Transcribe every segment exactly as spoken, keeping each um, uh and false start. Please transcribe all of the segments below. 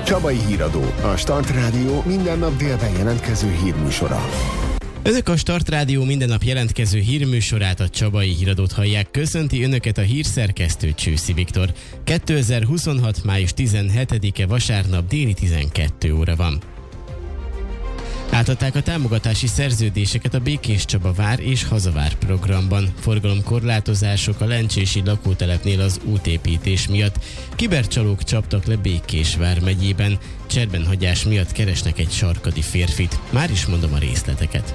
Csabai Híradó, a Start Rádió minden nap délben jelentkező hírműsora. Önök a Start Rádió minden nap jelentkező hírműsorát, a Csabai Híradót hallják. Köszönti Önöket a hírszerkesztő Csőszi Viktor. kétezer-huszonhat. május tizenhetedike vasárnap déli tizenkét óra van. Átadták a támogatási szerződéseket a Békés Csaba vár és hazavár programban. Forgalomkorlátozások a lencsési lakótelepnél az útépítés miatt. Kibercsalók csaptak le Békés vármegyében. Cserbenhagyás miatt keresnek egy sarkadi férfit. Már is mondom a részleteket.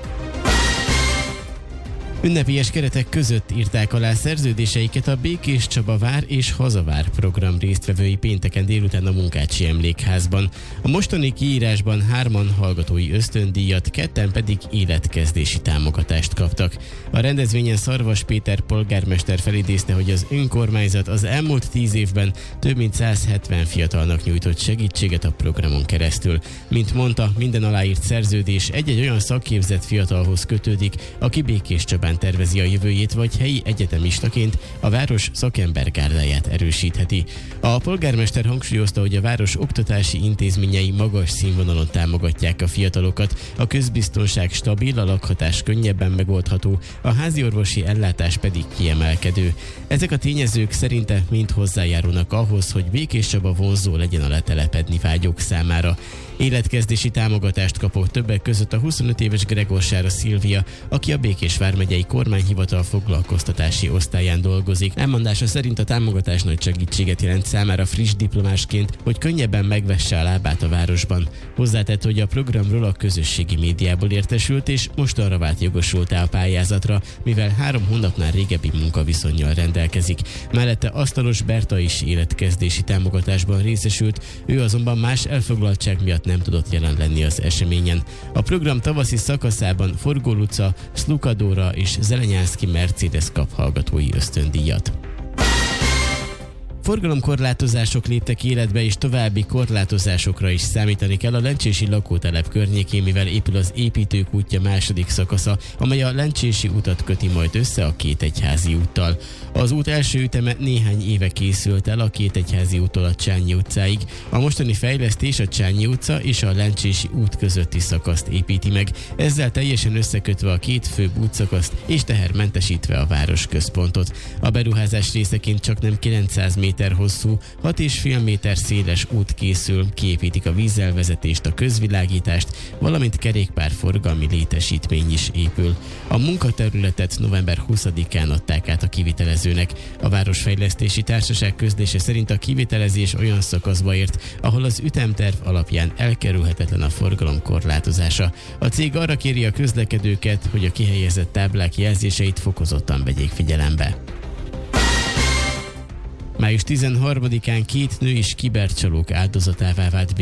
Ünnepélyes keretek között írták alá szerződéseiket a Békés Csaba vár és hazavár program résztvevői pénteken délután a Munkácsi Emlékházban. A mostani kiírásban hárman hallgatói ösztöndíjat, ketten pedig életkezdési támogatást kaptak. A rendezvényen Szarvas Péter polgármester felidézte, hogy az önkormányzat az elmúlt tíz évben több mint száz hetven fiatalnak nyújtott segítséget a programon keresztül. Mint mondta, minden aláírt szerződés egy-egy olyan szakképzett fiatalhoz kötődik, aki Békés Csabán tervezi a jövőjét, vagy helyi egyetemistaként a város szakembergárdáját erősítheti. A polgármester hangsúlyozta, hogy a város oktatási intézményei magas színvonalon támogatják a fiatalokat, a közbiztonság stabil, a lakhatás könnyebben megoldható, a háziorvosi ellátás pedig kiemelkedő. Ezek a tényezők szerinte mind hozzájárulnak ahhoz, hogy Békés Csaba vonzó legyen a letelepedni vágyók számára. Életkezdési támogatást kapott többek között a huszonöt éves Gregor Sára Szilvia, aki a Békés vármegyei kormányhivatal foglalkoztatási osztályán dolgozik. Elmondása szerint a támogatás nagy segítséget jelent számára friss diplomásként, hogy könnyebben megvesse a lábát a városban. Hozzátett, hogy a programról a közösségi médiából értesült, és most arra vált jogosultá a pályázatra, mivel három hónapnál régebbi munkaviszonnyal rendelkezik. Mellette Asztalos Berta is életkezdési támogatásban részesült, ő azonban más elfoglaltság miatt nem tudott jelen lenni az eseményen. A program tavaszi szakaszában Forgó Luca, Szlukadóra és Zelenyánszky Mercedes kap hallgatói ösztöndíjat. Forgalomkorlátozások léptek életbe, és további korlátozásokra is számítani kell a lencsési lakótelep környékén, mivel épül az Építők útja második szakasza, amely a lencsési utat köti majd össze a Kétegyházi úttal. Az út első üteme néhány éve készült el a Kétegyházi úttól a Csányi utcáig. A mostani fejlesztés a Csányi utca és a lencsési út közötti szakaszt építi meg, ezzel teljesen összekötve a két főbb útszakaszt és tehermentesítve a városközpontot. A beruházás részeként csaknem kilencszáz méter hosszú, hat és fél méter széles út készül, kiépítik a vízzelvezetést, a közvilágítást, valamint kerékpárforgalmi létesítmény is épül. A munkaterületet november huszadikán adták át a kivitelezőnek. A Városfejlesztési Társaság közlése szerint a kivitelezés olyan szakaszba ért, ahol az ütemterv alapján elkerülhetetlen a forgalom korlátozása. A cég arra kéri a közlekedőket, hogy a kihelyezett táblák jelzéseit fokozottan vegyék figyelembe. május tizenharmadikán két nő is kibercsalók áldozatává vált